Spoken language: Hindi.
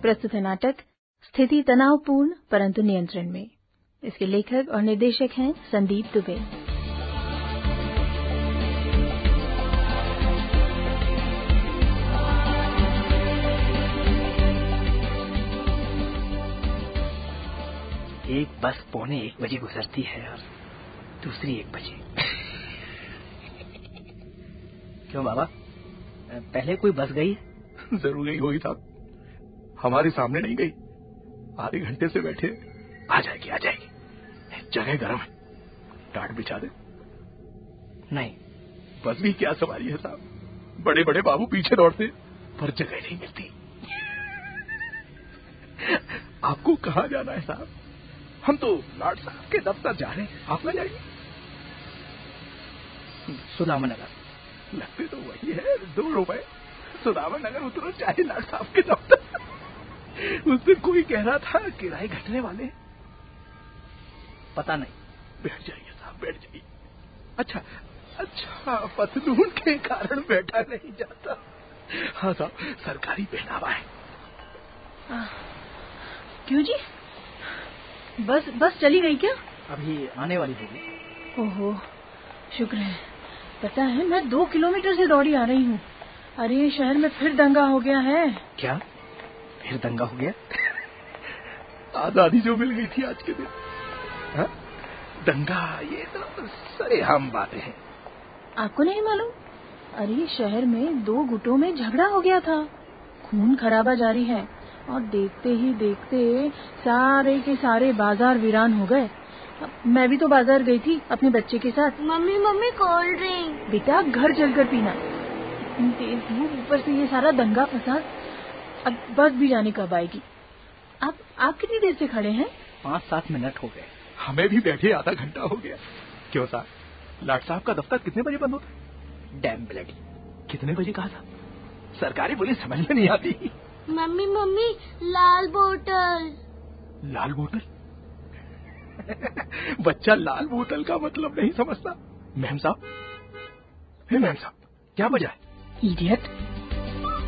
प्रस्तुत है नाटक स्थिति तनावपूर्ण परंतु नियंत्रण में। इसके लेखक और निर्देशक हैं संदीप दुबे। एक बस 1:45 बजे गुजरती है और दूसरी 1 बजे। क्यों बाबा, पहले कोई बस गई? जरूर गई होगी साहब, हमारे सामने नहीं गई। आधे घंटे से बैठे। आ जाएगी आ जाएगी, जगह गर्म है, टाट बिछा दे। नहीं, बस भी क्या सवारी है साहब, बड़े बड़े बाबू पीछे दौड़ते पर जगह नहीं मिलती। आपको कहाँ जाना है साहब? हम तो लाट साहब के दफ्तर जा रहे हैं, आप ना जाइए। सुदामा नगर लगते तो वही है, 2 रुपए। सुदामा नगर उतरो चाहे लाट साहब के दफ्तर। उस दिन कोई कह रहा था किराए घटने वाले। पता नहीं। बैठ जाइए साहब, बैठ जाइए। अच्छा, पतलून के कारण बैठा नहीं जाता। हाँ साहब, सरकारी पहनावा है। क्यों जी, बस चली गई क्या? अभी आने वाली होगी। ओहो, शुक्र है। पता है, मैं 2 किलोमीटर से दौड़ी आ रही हूँ। अरे शहर में फिर दंगा हो गया है। क्या फिर दंगा हो गया? आजादी जो मिल गई थी आज के दिन। हा? दंगा, ये तो सरेआम बातें हैं। आपको नहीं मालूम? अरे शहर में 2 गुटों में झगड़ा हो गया था, खून खराबा जारी है और देखते ही देखते सारे के सारे बाजार वीरान हो गए। मैं भी तो बाजार गई थी अपने बच्चे के साथ। Mummy cold drink. बेटा, घर चलकर पीना। इतनी तेज धूप, ऊपर से ये सारा दंगा फसाद। अब बस भी जाने कब आएगी? आप कितनी देर से खड़े हैं? 5-7 मिनट हो गए। हमें भी बैठे आधा घंटा हो गया। क्यों साहब, लाट साहब का दफ्तर कितने बजे बंद होता है? Dam bloody. कितने बजे कहा था? सरकारी बोली समझ में नहीं आती। मम्मी लाल बोतल। लाल बोतल? बच्चा लाल बोतल का मतलब नहीं समझता। मैम साहब, क्या वजह है? इडियट,